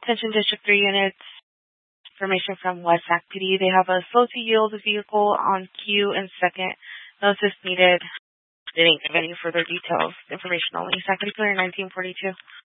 Attention District 3 units. Information from West Sac PD. They have a slow to yield vehicle on queue and second. No assist needed. They didn't give any further details. Information only. Sac Clear 1942.